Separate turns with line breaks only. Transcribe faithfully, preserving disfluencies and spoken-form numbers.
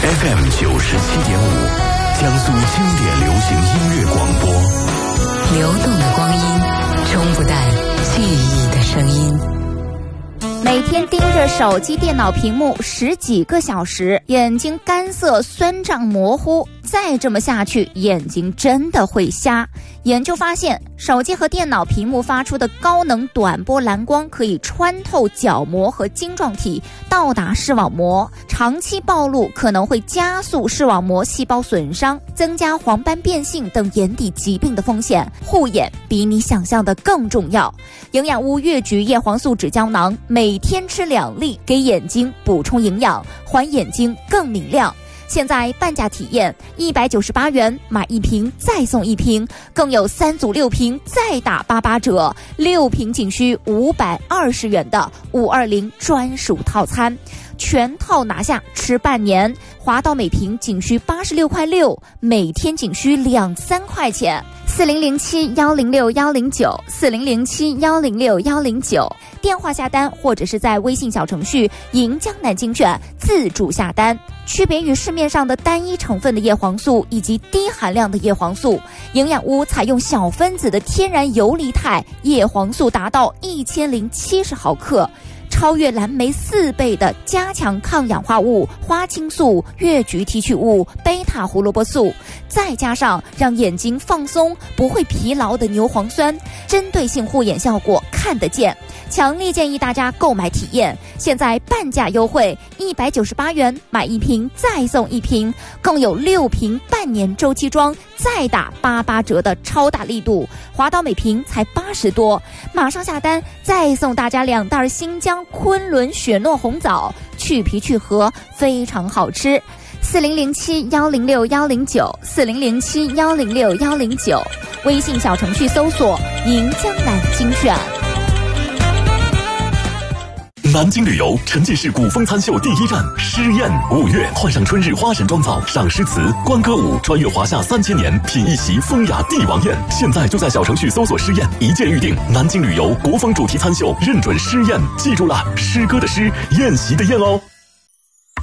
F M 九十七点五，江苏经典流行音乐广播。
流动的光阴，冲不淡记忆的声音。
每天盯着手机电脑屏幕十几个小时，眼睛干涩酸胀模糊，再这么下去眼睛真的会瞎。研究发现，手机和电脑屏幕发出的高能短波蓝光可以穿透角膜和晶状体到达视网膜，长期暴露可能会加速视网膜细胞损伤，增加黄斑变性等眼底疾病的风险。护眼比你想象的更重要。营养屋越橘叶黄素脂胶囊，每天吃两粒，给眼睛补充营养，还眼睛更明亮。现在半价体验，一百九十八元买一瓶再送一瓶，更有三组六瓶再打八八折，六瓶仅需五百二十元的五二零专属套餐，全套拿下吃半年，华道每瓶仅需八十六块六，每天仅需两三块钱。四零零七幺零六幺零九，四零零七幺零六幺零九，电话下单或者是在微信小程序赢江南精选自助下单。区别于市面上的单一成分的叶黄素以及低含量的叶黄素，营养屋采用小分子的天然游离肽叶黄素达到一千零七十毫克，超越蓝莓四倍的加强抗氧化物花青素、越橘提取物、贝塔胡萝卜素，再加上让眼睛放松不会疲劳的牛磺酸，针对性护眼效果看得见。强烈建议大家购买体验，现在半价优惠，一百九十八元买一瓶再送一瓶，更有六瓶半年周期装再打八八折的超大力度，华道每瓶才八十多，马上下单再送大家两袋新疆昆仑雪诺红枣，去皮去核，非常好吃。四零零七幺零六幺零九，四零零七幺零六幺零九，微信小程序搜索赢江南精选。
南京旅游沉浸式古风餐秀第一站诗宴，五月换上春日花神妆造，赏诗词，观歌舞，穿越华夏三千年，品一席风雅帝王宴。现在就在小程序搜索诗宴，一键预定。南京旅游国风主题餐秀，认准诗宴，记住了，诗歌的诗，宴席的宴哦。